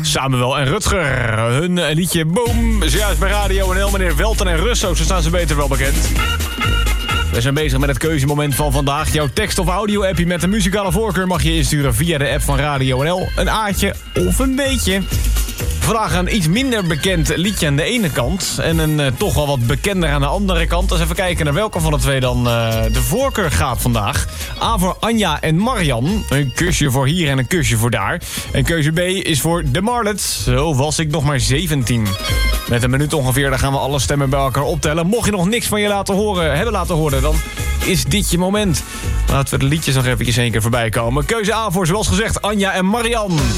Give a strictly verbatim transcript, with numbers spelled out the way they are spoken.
Samuel en Rutger. Hun liedje Boom. Zojuist bij Radio N L. Meneer Welten en Russo, zo staan ze beter wel bekend. We zijn bezig met het keuzemoment van vandaag. Jouw tekst- of audio-appje met een muzikale voorkeur mag je insturen via de app van Radio N L. Een aatje of een beetje. Vandaag een iets minder bekend liedje aan de ene kant. En een uh, toch wel wat bekender aan de andere kant. Dus even kijken naar welke van de twee dan uh, de voorkeur gaat vandaag. A voor Anja en Marian. Een kusje voor hier en een kusje voor daar. En keuze B is voor de Marlets. Zo was ik nog maar zeventien. Met een minuut ongeveer, dan gaan we alle stemmen bij elkaar optellen. Mocht je nog niks van je laten horen, hebben laten horen, dan is dit je moment. Laten we de liedjes nog eventjes één keer voorbij komen. Keuze A voor, zoals gezegd, Anja en Marian.